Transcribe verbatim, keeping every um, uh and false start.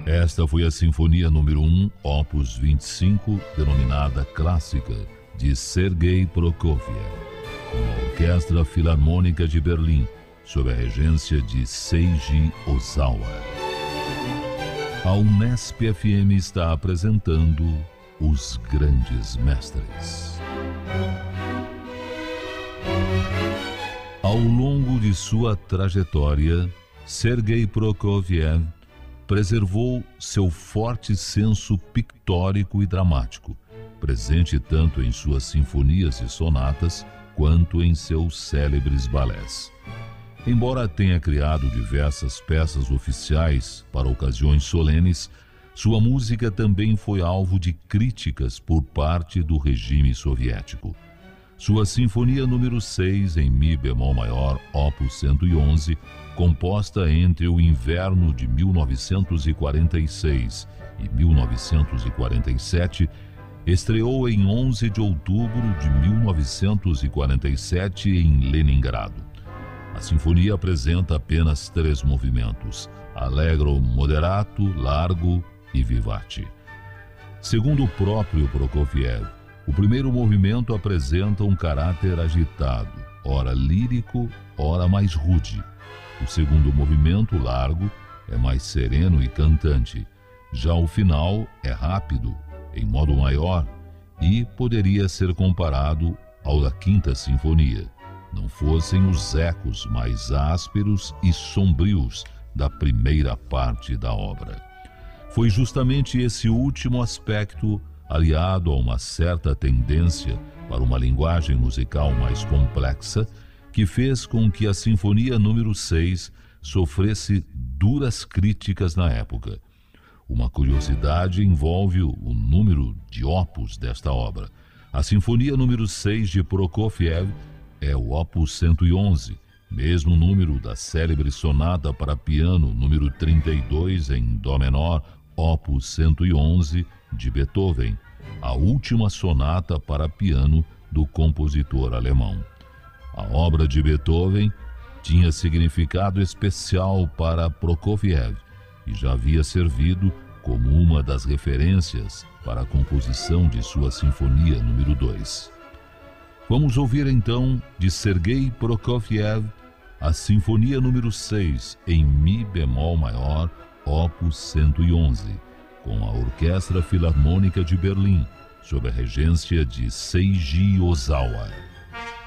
Esta foi a Sinfonia número um, opus vinte e cinco, denominada Clássica, de Sergei Prokofiev, com a Orquestra Filarmônica de Berlim, sob a regência de Seiji Ozawa. A Unesp F M está apresentando Os Grandes Mestres. Ao longo de sua trajetória, Sergei Prokofiev preservou seu forte senso pictórico e dramático, presente tanto em suas sinfonias e sonatas quanto em seus célebres balés. Embora tenha criado diversas peças oficiais para ocasiões solenes, sua música também foi alvo de críticas por parte do regime soviético. Sua Sinfonia número seis, em Mi bemol maior, opus cento e onze, composta entre o inverno de mil novecentos e quarenta e seis e mil novecentos e quarenta e sete, estreou em onze de outubro de mil novecentos e quarenta e sete em Leningrado. A sinfonia apresenta apenas três movimentos: allegro moderato, largo e vivace. Segundo o próprio Prokofiev, o primeiro movimento apresenta um caráter agitado, ora lírico, ora mais rude. O segundo movimento, largo, é mais sereno e cantante. Já o final é rápido, em modo maior, e poderia ser comparado ao da Quinta Sinfonia, não fossem os ecos mais ásperos e sombrios da primeira parte da obra. Foi justamente esse último aspecto, aliado a uma certa tendência para uma linguagem musical mais complexa, que fez com que a Sinfonia número seis sofresse duras críticas na época. Uma curiosidade envolve o número de opus desta obra. A Sinfonia número seis de Prokofiev é o opus cento e onze, mesmo número da célebre sonata para piano número trinta e dois em dó menor, opus cento e onze, de Beethoven, a última sonata para piano do compositor alemão. A obra de Beethoven tinha significado especial para Prokofiev e já havia servido como uma das referências para a composição de sua Sinfonia número dois. Vamos ouvir então, de Sergei Prokofiev, a Sinfonia número seis em Mi bemol maior, opus cento e onze, com a Orquestra Filarmônica de Berlim, sob a regência de Seiji Ozawa.